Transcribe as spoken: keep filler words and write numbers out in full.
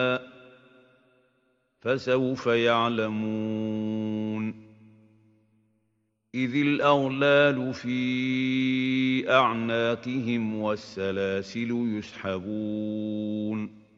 فسوف يعلمون إذ الأغلال في أعناقهم والسلاسل يسحبون